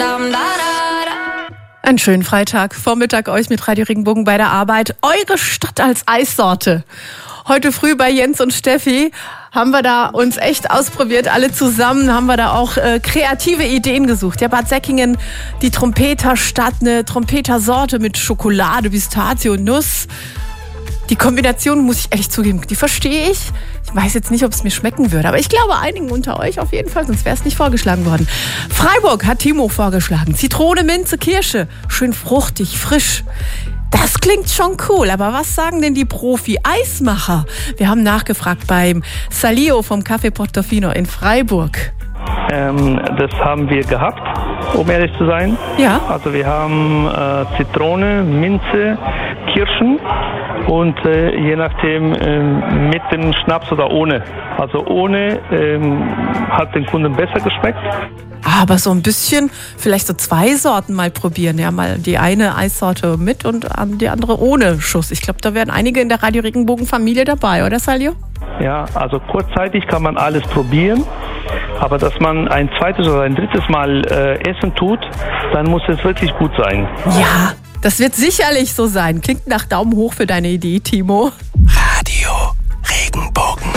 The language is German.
Einen schönen Freitagvormittag euch mit Radio Regenbogen bei der Arbeit. Eure Stadt als Eissorte. Heute früh bei Jens und Steffi haben wir da uns echt ausprobiert, alle zusammen haben wir da auch kreative Ideen gesucht. Ja, Bad Säckingen, die Trompeterstadt, eine Trompetersorte mit Schokolade, Pistazie und Nuss. Die Kombination, muss ich ehrlich zugeben, die verstehe ich. Ich weiß jetzt nicht, ob es mir schmecken würde, aber ich glaube einigen unter euch auf jeden Fall, sonst wäre es nicht vorgeschlagen worden. Freiburg hat Timo vorgeschlagen. Zitrone, Minze, Kirsche. Schön fruchtig, frisch. Das klingt schon cool, aber was sagen denn die Profi-Eismacher? Wir haben nachgefragt beim Salio vom Café Portofino in Freiburg. Das haben wir gehabt, um ehrlich zu sein. Ja. Also wir haben Zitrone, Minze, Kirschen und je nachdem mit dem Schnaps oder ohne. Also ohne hat den Kunden besser geschmeckt. Aber so ein bisschen, vielleicht so 2 Sorten mal probieren. Ja, mal die eine Eissorte mit und die andere ohne Schuss. Ich glaube, da wären einige in der Radio Regenbogen-Familie dabei, oder Salio? Ja, also kurzzeitig kann man alles probieren. Aber dass man ein zweites oder ein drittes Mal essen tut, dann muss es wirklich gut sein. Ja, das wird sicherlich so sein. Klingt nach Daumen hoch für deine Idee, Timo. Radio Regenbogen.